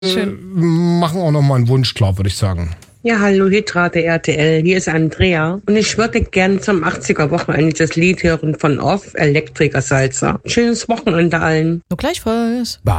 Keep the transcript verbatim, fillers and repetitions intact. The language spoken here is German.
Schön. Machen auch noch mal einen Wunsch klar, würde ich sagen. Ja, hallo Hitrate R T L, hier ist Andrea und ich würde gern zum achtziger-Wochenende das Lied hören von Off, Elektriker Salsa. Schönes Wochenende allen. Nur gleichfalls. Bye.